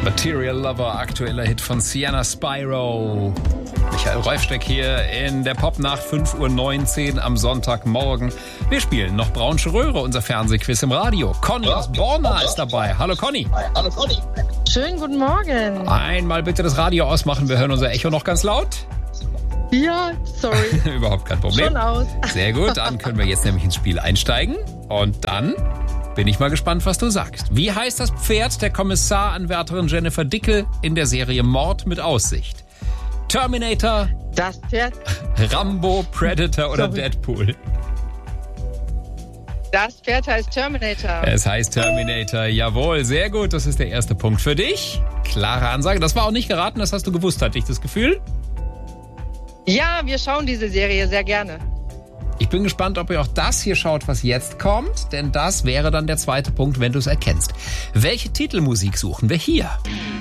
Material Lover, aktueller Hit von Sienna Spyro. Michael Reufsteck hier in der Popnacht, 5:19 Uhr am Sonntagmorgen. Wir spielen noch Braunsche Röhre, unser Fernsehquiz im Radio. Conny aus Borna ist dabei. Hallo Conny. Hallo Conny. Schönen guten Morgen. Einmal bitte das Radio ausmachen, wir hören unser Echo noch ganz laut. Ja, sorry. Überhaupt kein Problem. Schon aus. Sehr gut, dann können wir jetzt nämlich ins Spiel einsteigen. Und dann bin ich mal gespannt, was du sagst. Wie heißt das Pferd der Kommissaranwärterin Jennifer Dickel in der Serie Mord mit Aussicht? Terminator, Das Pferd. Rambo, Predator oder Sorry. Deadpool? Das Pferd heißt Terminator. Es heißt Terminator. Jawohl, sehr gut. Das ist der erste Punkt für dich. Klare Ansage. Das war auch nicht geraten, das hast du gewusst, hatte ich das Gefühl. Ja, wir schauen diese Serie sehr gerne. Ich bin gespannt, ob ihr auch das hier schaut, was jetzt kommt, denn das wäre dann der zweite Punkt, wenn du es erkennst. Welche Titelmusik suchen wir hier?